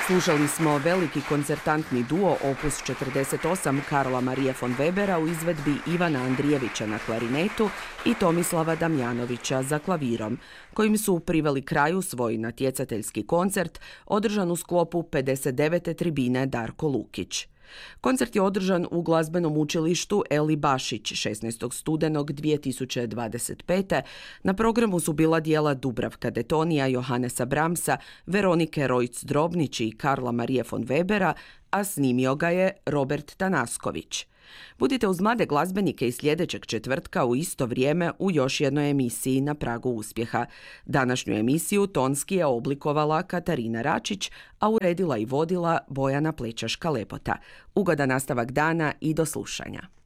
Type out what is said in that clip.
Slušali smo veliki koncertantni duo opus 48 Karla Marije von Webera u izvedbi Ivana Andrijevića na klarinetu i Tomislava Damjanovića za klavirom, kojim su priveli kraju svoj natjecateljski koncert održan u sklopu 59. tribine Darko Lukić. Koncert je održan u glazbenom učilištu Eli Bašić 16. studenog 2025. Na programu su bila dijela Dubravka Detonija, Johannesa Brahmsa, Veronike Rojc-Drobnić i Karla Marije von Webera, a snimio ga je Robert Tanasković. Budite uz mlade glazbenike i sljedećeg četvrtka u isto vrijeme u još jednoj emisiji Na pragu uspjeha. Današnju emisiju tonski je oblikovala Katarina Račić, a uredila i vodila Bojana Plečaška-Lepota. Ugodan nastavak dana i do slušanja.